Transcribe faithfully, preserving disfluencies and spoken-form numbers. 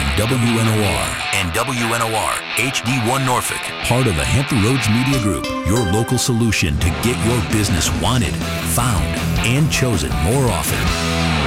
on W N O R and W N O R H D one Norfolk, part of the Hampton Roads Media Group, your local solution to get your business wanted, found, and chosen more often.